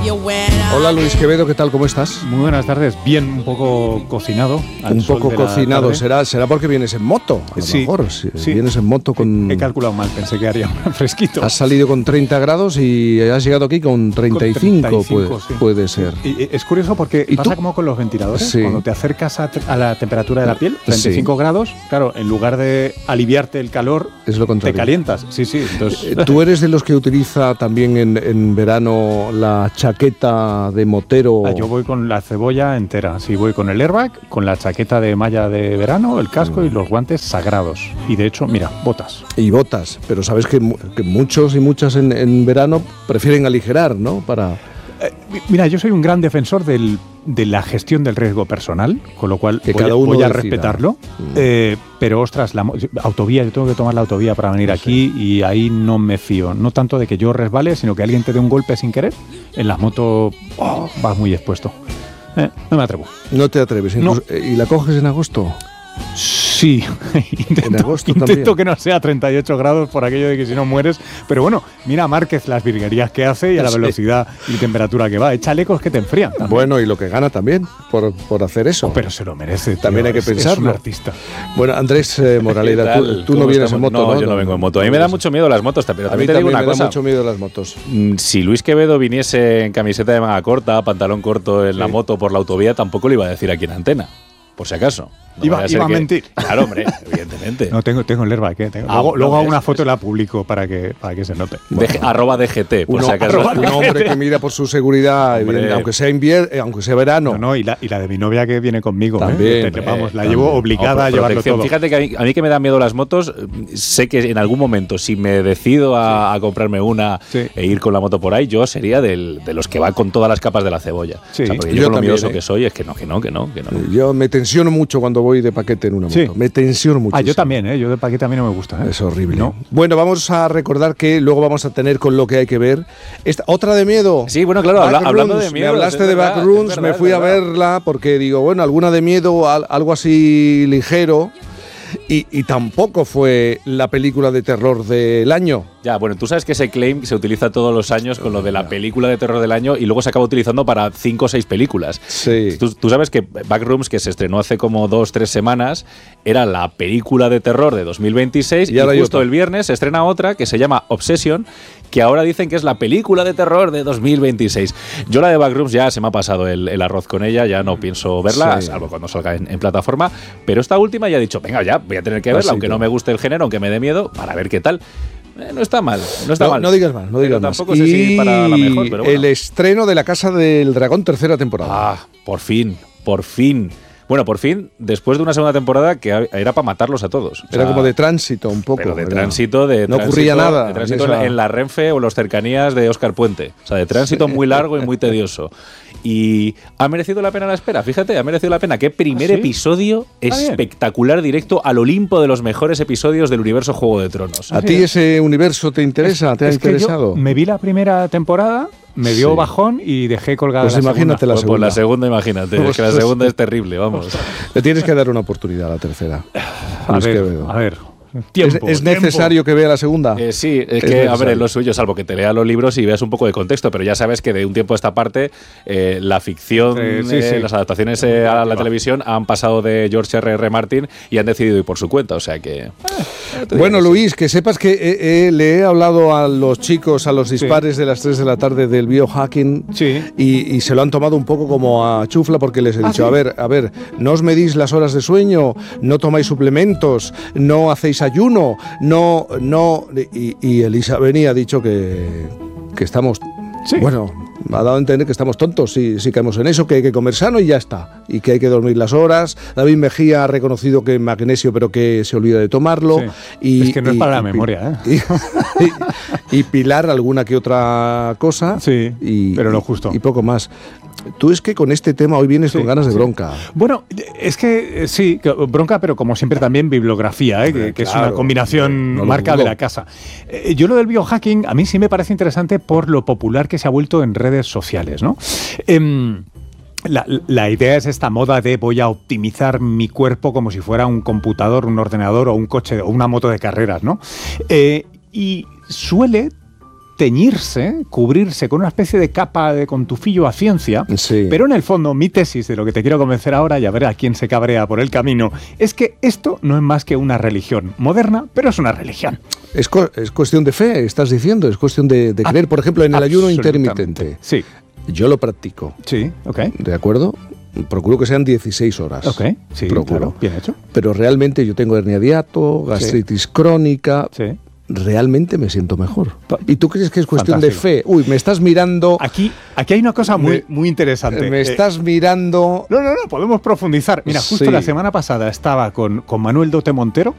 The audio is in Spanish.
Hola Luis Quevedo, ¿qué tal? ¿Cómo estás? Muy buenas tardes. Bien, un poco cocinado. Un poco cocinado. ¿Será porque vienes en moto? A lo mejor. Sí. Vienes en moto con... He calculado mal, pensé que haría un fresquito. Has salido con 30 grados y has llegado aquí con 35, puede ser. Y es curioso porque pasa como con los ventiladores. Sí. Cuando te acercas a la temperatura de la piel, 35 grados, claro, en lugar de aliviarte el calor, es lo contrario. Te calientas. Sí. Entonces... ¿Tú eres de los que utiliza también en verano la chaqueta de motero? Yo voy con la cebolla entera. Sí, voy con el airbag, con la chaqueta de malla de verano, el casco y los guantes sagrados. Y de hecho, mira, botas. Y botas, pero sabes que muchos y muchas en verano prefieren aligerar, ¿no? Mira, yo soy un gran defensor de la gestión del riesgo personal, con lo cual voy a respetarlo. Pero ostras, autovía, yo tengo que tomar la autovía para venir aquí y ahí no me fío. No tanto de que yo resbale, sino que alguien te dé un golpe sin querer. En las motos vas muy expuesto. No me atrevo. No te atreves. No. ¿Y la coges en agosto? Sí, intento que no sea 38 grados por aquello de que si no mueres. Pero bueno, mira a Márquez las virguerías que hace y a la velocidad y temperatura que va. Hay chalecos que te enfrían también. Bueno, y lo que gana también por hacer eso. Pero se lo merece, tío. También hay que pensarlo. Es un artista. Bueno, Andrés Moraleda, tú no vienes en moto, ¿no? No, yo no vengo en moto. A mí me da mucho miedo las motos, pero también te digo una cosa. A mí me da mucho miedo las motos. Si Luis Quevedo viniese en camiseta de manga corta, pantalón corto en la moto por la autovía, tampoco lo iba a decir aquí en antena. Por si acaso. No iba a mentir. Claro, hombre, evidentemente. No, tengo el airbag. Luego hago una foto y la publico para que se note. @DGT, por si acaso. Un hombre que mira por su seguridad, aunque sea verano. No, y la de mi novia que viene conmigo. También. La llevo obligada a llevarlo todo. Fíjate que a mí que me dan miedo las motos, sé que en algún momento, si me decido a comprarme una e ir con la moto por ahí, yo sería de los que va con todas las capas de la cebolla. Sí. O sea, porque yo con lo miedoso que soy es que no. Yo me tensiono mucho cuando voy de paquete en una moto. Sí. Me tensiono mucho. Yo también, yo de paquete a mí no me gusta. Es horrible. No. Bueno, vamos a recordar que luego vamos a tener con lo que hay que ver. ¿Otra de miedo? Sí, bueno, claro, hablando de miedo. Me hablaste de Backrooms, me fui a verla porque digo, bueno, alguna de miedo, algo así ligero. Y tampoco fue la película de terror del año. Ya, bueno, tú sabes que ese claim se utiliza todos los años con lo de la película de terror del año y luego se acaba utilizando para 5 o 6 películas. Sí. Tú sabes que Backrooms, que se estrenó hace como 2-3 semanas, era la película de terror de 2026 y justo el viernes se estrena otra que se llama Obsession, que ahora dicen que es la película de terror de 2026. Yo la de Backrooms ya se me ha pasado el arroz con ella, ya no pienso verla, salvo cuando salga en plataforma, pero esta última ya he dicho, venga ya, voy a tener que verla, aunque no me guste el género, aunque me dé miedo, para ver qué tal. No está mal, mal. No digas mal, Tampoco sé si para la mejor, pero bueno. El estreno de La Casa del Dragón, 3ª temporada. Por fin. Bueno, por fin, después de una segunda temporada que era para matarlos a todos. Era como de tránsito un poco. Pero de ¿verdad? tránsito. No ocurría nada. De tránsito en la Renfe o las cercanías de Óscar Puente. O sea, de tránsito muy largo y muy tedioso. Y ha merecido la pena la espera, fíjate, ha merecido la pena. Qué primer episodio espectacular, directo al Olimpo de los mejores episodios del universo Juego de Tronos. ¿A ti ese universo te interesa? ¿Te ha interesado? Me vi la primera temporada, me dio bajón y dejé colgada pues imagínate la segunda. Pues la segunda, imagínate, es que la segunda es terrible, vamos. Le tienes que dar una oportunidad a la tercera. A ver. ¿Es necesario que vea la segunda? Sí, es que, a ver, es lo suyo, salvo que te lea los libros y veas un poco de contexto, pero ya sabes que de un tiempo a esta parte la ficción, las adaptaciones a la televisión han pasado de George R.R. Martin y han decidido ir por su cuenta, o sea que... Bueno, Luis, que sepas que le he hablado a los chicos, a los dispares de las 3 de la tarde del biohacking y se lo han tomado un poco como a chufla porque les he dicho, a ver, no os medís las horas de sueño, no tomáis suplementos, no hacéis ayuno, no, y Elisa venía ha dicho que estamos, bueno, me ha dado a entender que estamos tontos si caemos en eso, que hay que comer sano y ya está, y que hay que dormir las horas. David Mejía ha reconocido que magnesio, pero que se olvida de tomarlo. Y, es que no es para la memoria, y Pilar alguna que otra cosa, pero lo justo. Y poco más. Tú es que con este tema hoy vienes con ganas de bronca. Bueno, es que bronca, pero como siempre también bibliografía, que es una combinación marca de la casa. Yo lo del biohacking a mí sí me parece interesante por lo popular que se ha vuelto en redes sociales, ¿no? La idea es esta moda de voy a optimizar mi cuerpo como si fuera un computador, un ordenador o un coche o una moto de carreras, ¿no? Y suele teñirse, cubrirse con una especie de capa con tufillo a ciencia, pero en el fondo mi tesis de lo que te quiero convencer ahora, y a ver a quién se cabrea por el camino, es que esto no es más que una religión moderna, pero es una religión. Es cuestión de fe, estás diciendo, es cuestión de creer. Por ejemplo, en el ayuno intermitente. Sí. Yo lo practico. Sí, ok. ¿De acuerdo? Procuro que sean 16 horas. Ok, sí, procuro. Claro, bien hecho. Pero realmente yo tengo hernia de hiato, gastritis crónica. Sí. Realmente me siento mejor. ¿Y tú crees que es cuestión de fe? Uy, me estás mirando... Aquí hay una cosa muy interesante. Me estás mirando... No, podemos profundizar. Mira, justo la semana pasada estaba con Manuel Dote Montero,